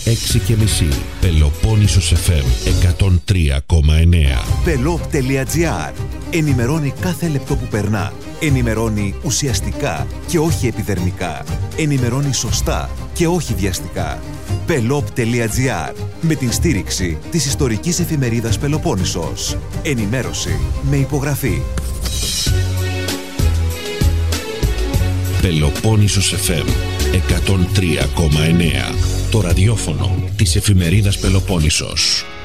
6.30. Πελοπόννησος FM 103,9. Pelop.gr. Ενημερώνει κάθε λεπτό που περνά. Ενημερώνει ουσιαστικά και όχι επιδερμικά. Ενημερώνει σωστά και όχι βιαστικά. Pelop.gr. Με την στήριξη της ιστορικής εφημερίδας Πελοπόννησος. Ενημέρωση με υπογραφή. Πελοπόννησος FM 103,9. Το ραδιόφωνο της εφημερίδας Πελοπόννησος.